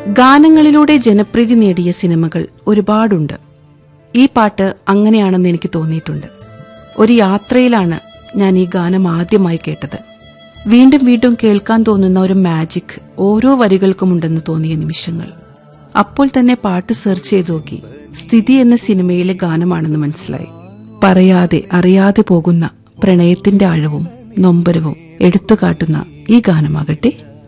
ഗാനങ്ങളിലൂടെ ജനപ്രീതി നേടിയ സിനിമകൾ ഒരുപാടുണ്ട്. ഈ പാട്ട് അങ്ങനെയാണെന്ന് എനിക്ക് തോന്നിയിട്ടുണ്ട്. ഒരു യാത്രയിലാണ് ഞാൻ ഈ ഗാനം ആദ്യമായി കേട്ടത്. വീണ്ടും വീണ്ടും കേൾക്കാൻ തോന്നുന്ന ഒരു മാജിക് ഓരോ വരികൾക്കുമുണ്ടെന്ന് തോന്നിയ നിമിഷങ്ങൾ. അപ്പോൾ തന്നെ പാട്ട് സെർച്ച് ചെയ്ത് നോക്കി. സ്ഥിതി എന്ന സിനിമയിലെ ഗാനമാണെന്ന് മനസ്സിലായി. പറയാതെ അറിയാതെ പോകുന്ന പ്രണയത്തിന്റെ ആഴവും നൊമ്പരവും എടുത്തുകാട്ടുന്ന ഈ ഗാനമാകട്ടെ.